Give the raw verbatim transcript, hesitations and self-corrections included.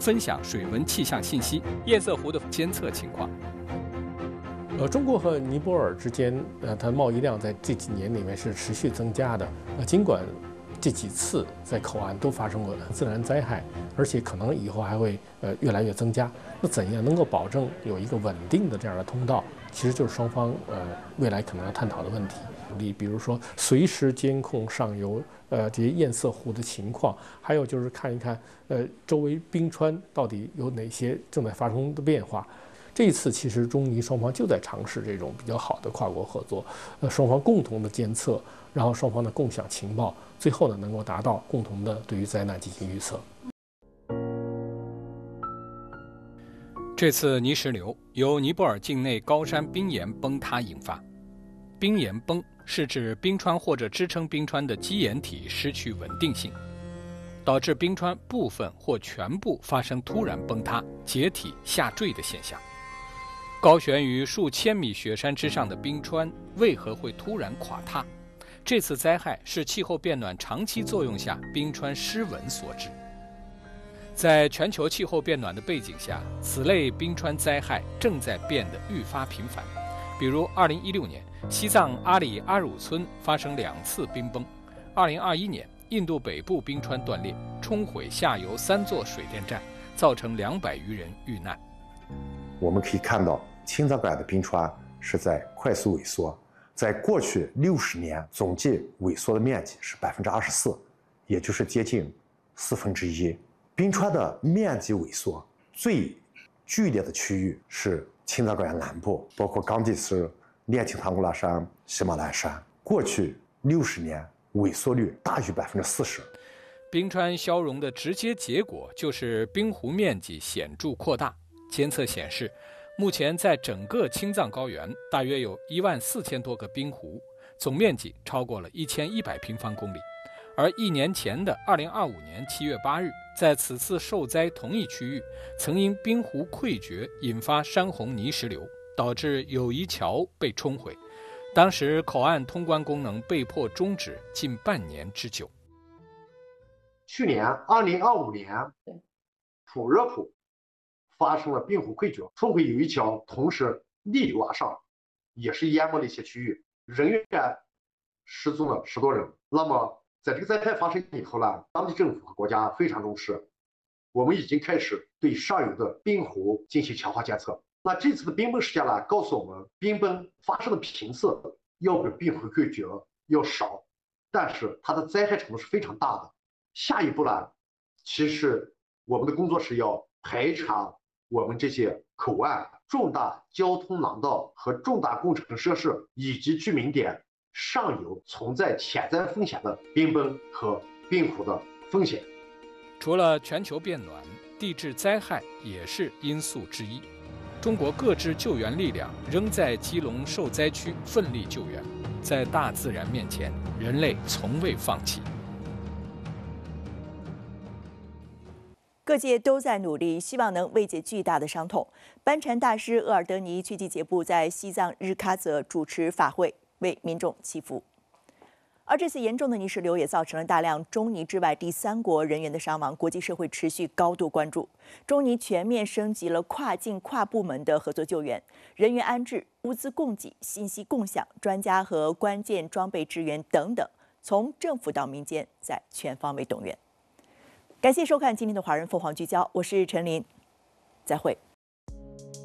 分享水文气象信息、堰塞湖的监测情况。 呃，中国和尼泊尔之间，呃，它贸易量在这几年里面是持续增加的。呃，尽管这几次在口岸都发生过自然灾害，而且可能以后还会呃越来越增加。那怎样能够保证有一个稳定的这样的通道，其实就是双方呃未来可能要探讨的问题。你比如说，随时监控上游呃这些堰塞湖的情况，还有就是看一看呃周围冰川到底有哪些正在发生的变化。这一次，其实中尼双方就在尝试这种比较好的跨国合作，呃，双方共同的监测，然后双方的共享情报，最后呢能够达到共同的对于灾难进行预测。 这次泥石流由尼泊尔境内高山冰岩崩塌引发。冰岩崩是指冰川或者支撑冰川的基岩体失去稳定性，导致冰川部分或全部发生突然崩塌、解体、下坠的现象。高悬于数千米雪山之上的冰川为何会突然垮塌？这次灾害是气候变暖长期作用下冰川失稳所致。在全球气候变暖的背景下，此类冰川灾害正在变得愈发频繁。比如二零一六年，西藏阿里阿汝村发生两次冰崩；二零二一年，印度北部冰川断裂，冲毁下游三座水电站，造成两百余人遇难。 我们可以看到，青藏高原的冰川是在快速萎缩，在过去六十年总计萎缩的面积是百分之二十四，也就是接近四分之一。冰川的面积萎缩最剧烈的区域是青藏高原南部，包括冈底斯、列青唐古拉山、喜马拉雅山，过去六十年萎缩率大于百分之四十。 冰川消融的直接结果就是冰湖面积显著扩大。监测显示，目前在整个青藏高原大约有一万四千多个冰湖，总面积超过了一千一百平方公里。而一年前的二零二五年七月八日，在此次受灾同一区域，曾因冰湖溃决引发山洪泥石流，导致友谊桥被冲毁。当时口岸通关功能被迫终止近半年之久。 去年二零二五年，普热普发生了冰湖溃决，冲毁友谊桥，同时逆流而上，也是淹没了一些区域，人员失踪了十多人。那么在这个灾害发生以后呢，当地政府和国家非常重视，我们已经开始对上游的冰湖进行强化监测。那这次的冰崩事件呢，告诉我们冰崩发生的频次要比冰湖溃决要少，但是它的灾害程度是非常大的。下一步呢，其实我们的工作是要排查我们这些口岸、重大交通廊道和重大工程设施以及居民点上游存在潜在风险的冰崩和冰湖的风险。 除了全球变暖，地质灾害也是因素之一。中国各支救援力量仍在基隆受灾区奋力救援，在大自然面前，人类从未放弃。 各界都在努力，希望能慰藉巨大的伤痛。班禅大师额尔德尼曲吉杰布在西藏日喀则主持法会，为民众祈福。而这次严重的泥石流也造成了大量中尼之外第三国人员的伤亡，国际社会持续高度关注。中尼全面升级了跨境跨部门的合作救援，人员安置、物资供给、信息共享、专家和关键装备支援等等，从政府到民间，在全方位动员。感谢收看今天的《华人凤凰聚焦》，我是陈琳，再会。